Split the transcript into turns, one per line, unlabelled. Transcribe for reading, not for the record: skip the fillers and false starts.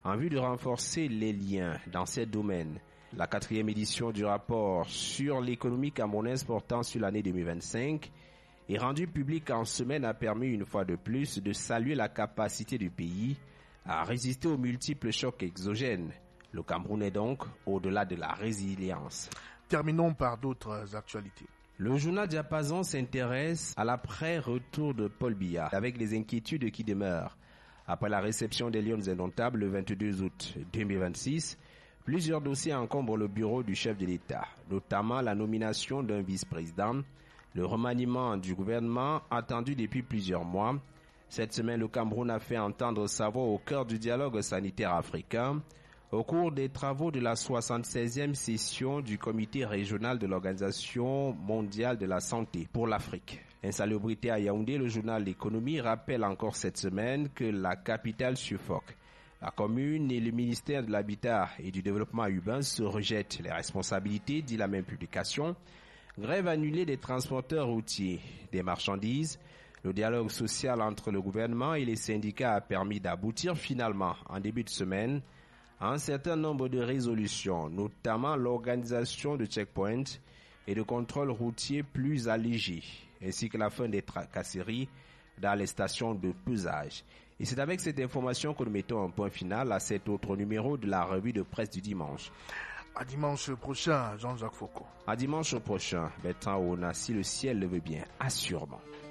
En vue de renforcer les liens dans ces domaines, la 4e édition du rapport sur l'économie camerounaise portant sur l'année 2025 est rendue publique en semaine a permis une fois de plus de saluer la capacité du pays à résister aux multiples chocs exogènes. Le Cameroun est donc au-delà de la résilience.
Terminons par d'autres actualités.
Le journal Diapason s'intéresse à l'après-retour de Paul Biya avec les inquiétudes qui demeurent. Après la réception des Lions indomptables le 22 août 2026, plusieurs dossiers encombrent le bureau du chef de l'État, notamment la nomination d'un vice-président, le remaniement du gouvernement attendu depuis plusieurs mois. Cette semaine, le Cameroun a fait entendre sa voix au cœur du dialogue sanitaire africain au cours des travaux de la 76e session du comité régional de l'Organisation mondiale de la santé pour l'Afrique. Insalubrité à Yaoundé, le journal L'Économie rappelle encore cette semaine que la capitale suffoque. La commune et le ministère de l'Habitat et du Développement urbain se rejettent les responsabilités, dit la même publication. Grève annulée des transporteurs routiers, des marchandises. Le dialogue social entre le gouvernement et les syndicats a permis d'aboutir finalement en début de semaine à un certain nombre de résolutions, notamment l'organisation de checkpoints et de contrôles routiers plus allégés, ainsi que la fin des tracasseries dans les stations de pesage. Et c'est avec cette information que nous mettons un point final à cet autre numéro de la revue de presse du dimanche.
À dimanche prochain, Jean-Jacques Foucault.
À dimanche prochain, Bertrand Ona, si le ciel le veut bien, assurément.